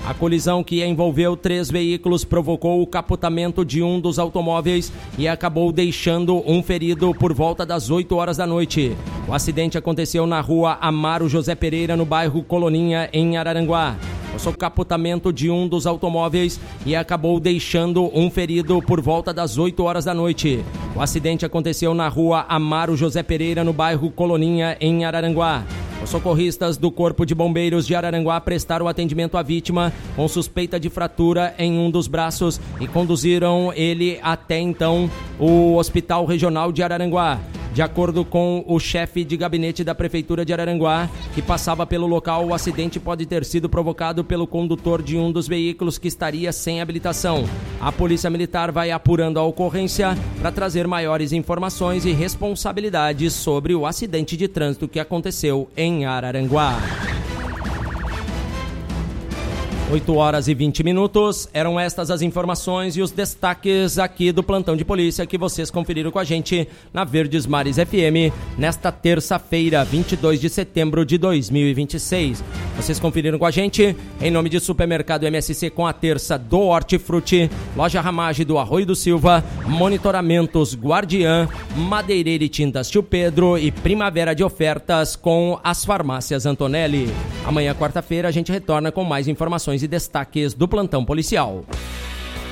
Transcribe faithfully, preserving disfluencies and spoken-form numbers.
A colisão, que envolveu três veículos, provocou o capotamento de um dos automóveis e acabou deixando um ferido por volta das oito horas da noite. O acidente aconteceu na rua Amaro José Pereira, no bairro Coloninha, em Araranguá. O capotamento de um dos automóveis e acabou deixando um ferido por volta das oito horas da noite. O acidente aconteceu na rua Amaro José Pereira, no bairro Coloninha, em Araranguá. Os socorristas do Corpo de Bombeiros de Araranguá prestaram atendimento à vítima com suspeita de fratura em um dos braços e conduziram ele até então o Hospital Regional de Araranguá. De acordo com o chefe de gabinete da Prefeitura de Araranguá, que passava pelo local, o acidente pode ter sido provocado pelo condutor de um dos veículos que estaria sem habilitação. A Polícia Militar vai apurando a ocorrência para trazer maiores informações e responsabilidades sobre o acidente de trânsito que aconteceu em Araranguá. oito horas e vinte minutos, eram estas as informações e os destaques aqui do Plantão de Polícia que vocês conferiram com a gente na Verdes Mares F M nesta terça-feira, vinte e dois de setembro de dois mil e vinte e seis. Vocês conferiram com a gente em nome de Supermercado M S C com a terça do Hortifruti, Loja Ramage do Arroio do Silva, Monitoramentos Guardiã, Madeireira e Tintas Tio Pedro e Primavera de Ofertas com as Farmácias Antonelli. Amanhã, quarta-feira, a gente retorna com mais informações e destaques do Plantão Policial.